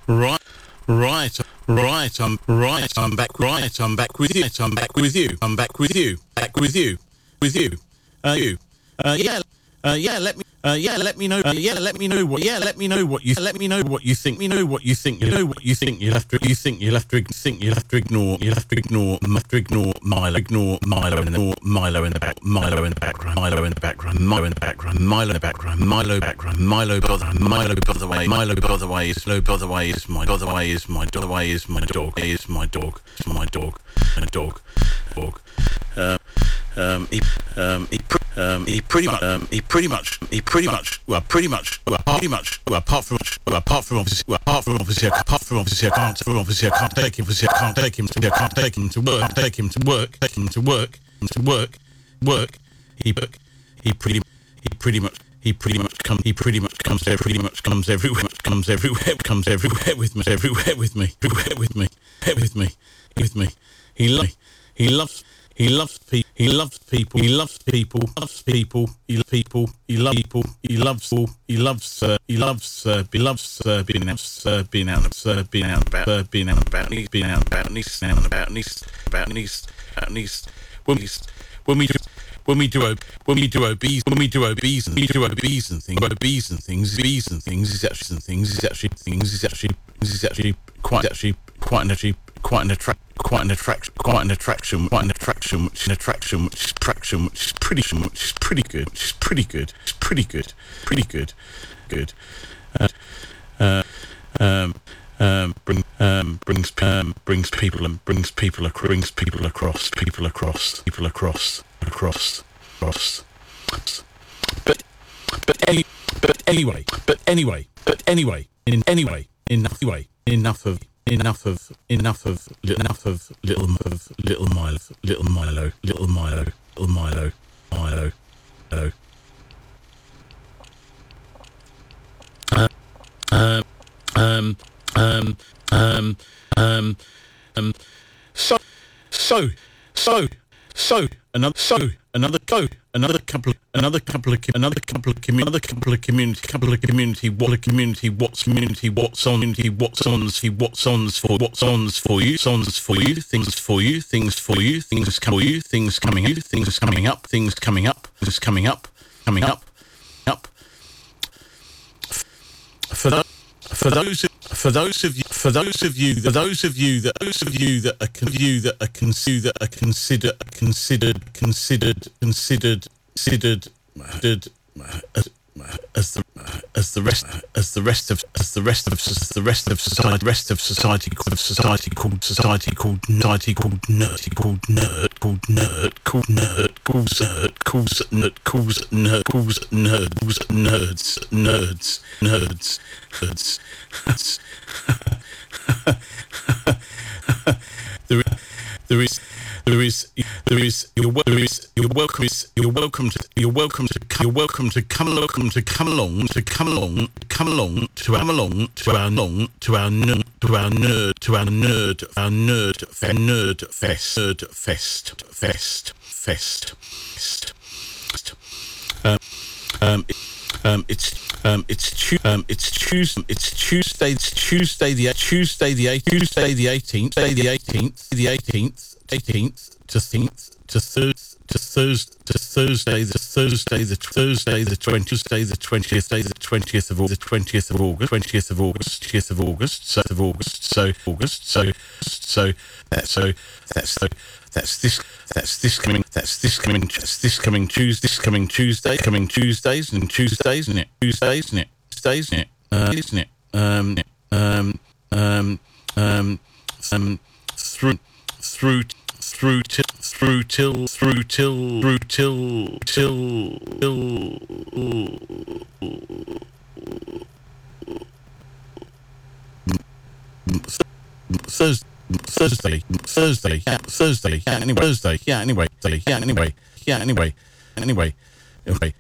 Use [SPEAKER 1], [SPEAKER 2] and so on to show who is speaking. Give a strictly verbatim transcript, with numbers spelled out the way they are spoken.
[SPEAKER 1] Right, right, right. I'm right. I'm back. Right. I'm back with you. I'm back with you. I'm back with you. Back with you. With you. Uh, you. Uh, yeah. Uh, yeah. Let me. Uh, yeah. Let me know. Uh, yeah. Let me know what. Yeah. Let me know what you. Let me know what you think. Me know what you think. You know what you think. You'll have to. You think you'll have to think. You'll have to ignore. You'll have to ignore. Have to ignore Milo. Ignore Milo in the Milo in the back. Milo in the background. Milo in the background. Milo in the background. Milo in the background. Milo background. Milo bother. Milo bother way. Milo bother way is low. Bother way is my. Bother way is my. Bother way is my dog. Is my dog. Is my dog. A dog. Dog. Uh, um. He. Um. He. Um, he pretty much, um, he pretty much, he pretty much, well, pretty much, well, pretty much, well, apart from, well, apart from obviously, well, apart from obviously, apart from obviously, I can't, from obviously, I can't take him, obviously, I can't take him to, I can't take him to work, take him to work, take him to work, to work, work. He, work, he pretty, he pretty much, he pretty much comes, he pretty much comes there, pretty much comes everywhere, comes everywhere, comes everywhere with me, everywhere with me, everywhere with me, with me, with me. He loves, he loves. He loves people. He loves people. He loves people. Loves people. He loves people. He loves people. He loves all. He loves. Uh, he loves. Uh, he loves uh, being out. Uh, being out. Uh, being out about. Uh, being out about. He's being out about. He's out about. He's about. He's about. He's when we when we do when we do when we do obese when we do obese and we do obese and things obese and things obese and things is actually and things is actually things is actually is actually quite actually quite an actually quite an attract. Quite an attraction, quite an attraction, quite an attraction, which is an attraction, which is attraction, which is pretty, which is pretty good, which is pretty good, it's pretty good, pretty good, good. Uh, uh, um, um, bring, um, brings, um, brings people and brings people, ac- brings people across, people across, people across, across, across. But, but any, but anyway, but anyway, but anyway, in anyway, enough, anyway, enough of. Enough of enough of enough of little of little Milo little Milo little Milo little Milo Milo Milo. Uh, um um um um um um so so so so another so another go another couple another couple of another couple of another couple of community couple of community what a community what's community what's on community what's ons what's ons for what's ons for you ons for you things for you things for you things come for you things coming you things coming up things coming up things coming up coming up up for those for those for those of you for those of you that those of you that those of you that are you that are consider that are consider considered considered considered considered considered as, as the as the rest as the rest of as the rest of as the rest of society rest of society called society called society called society called nerd called nerd called nerd called nerd calls nerd calls nerd calls nerd calls nerd calls nerds nerds nerds nerds. there, there is, there is, there is. You're, there is. You're welcome. Is you're welcome to. You're welcome to. You're welcome to come. Welcome to come along. To come along. Come along. To come along. To our long. To our nerd. To our nerd. To our nerd. Our nerd. Fe, nerd fest. Nerd fest. Fest. Fest. Fest. Um. Um. It, um. It's. Um, it's tu- um, it's Tuesday. It's Tuesday. It's Tuesday. The Tuesday. The eighth. Tuesday. The eighteenth. Tuesday. The eighteenth. The eighteenth. Eighteenth to tenth to third to Thursday to Thursday. The Thursday. The Thursday. The twentieth. Day. The twentieth. Day. The twentieth of August. Twentieth of August. Twentieth of August. Twentieth of August. So of August. So August. So so that's so that's so. That's this. That's this coming. That's this coming. That's this coming Tuesday. This coming Tuesday. Coming Tuesdays and Tuesdays, isn't it? Tuesdays, isn't it? Tuesdays, isn't it? Uh, isn't it? Um, um, um, um, um, through, through, through, till, through, till, through, till, through, till, till, till. Thursday. Thursday, Thursday, yeah, Thursday, yeah, anyway, Thursday, yeah, anyway, yeah, anyway, yeah, anyway, anyway, anyway,